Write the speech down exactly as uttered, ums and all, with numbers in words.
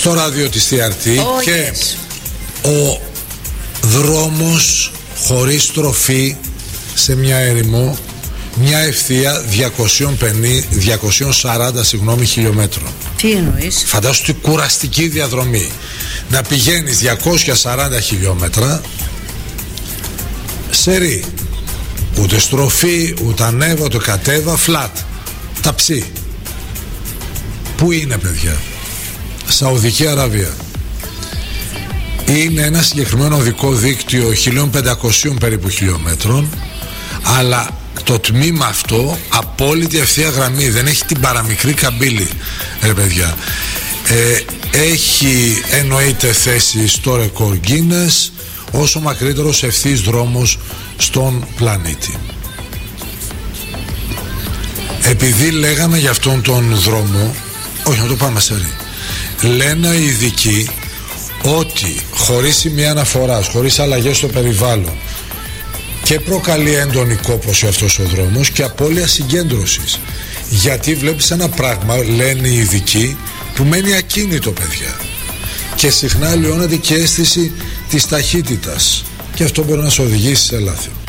στο ράδιο της τι αρ τι oh, και yes. ο δρόμος χωρίς τροφή σε μια έρημο, μια ευθεία διακόσια πενήντα, διακόσια σαράντα συγγνώμη, χιλιόμετρων. Τι εννοείς? Φαντάσου τι κουραστική διαδρομή. Να πηγαίνεις διακόσια σαράντα χιλιόμετρα σε ρί. Ούτε στροφή, ούτε ανέβα, ούτε κατέβα, φλατ. Ταψί. Πού είναι, παιδιά? Σαουδική Αραβία. Είναι ένα συγκεκριμένο οδικό δίκτυο χίλια πεντακόσια περίπου χιλιόμετρων, αλλά το τμήμα αυτό απόλυτη ευθεία γραμμή, δεν έχει την παραμικρή καμπύλη, ρε παιδιά. ε, έχει εννοείται θέση στο ρεκόρ Guinness όσο μακρύτερος ευθύς δρόμος στον πλανήτη. Επειδή λέγαμε για αυτόν τον δρόμο, όχι, να το πάμε σε ρί, λένε οι ειδικοί ότι χωρίς σημεία αναφοράς, χωρίς αλλαγές στο περιβάλλον, και προκαλεί έντονη κόπωση αυτός ο δρόμος και απώλεια συγκέντρωσης, γιατί βλέπεις ένα πράγμα, λένε οι ειδικοί, που μένει ακίνητο, παιδιά, και συχνά λιώνεται και αίσθηση της ταχύτητας, και αυτό μπορεί να σε οδηγήσει σε λάθη.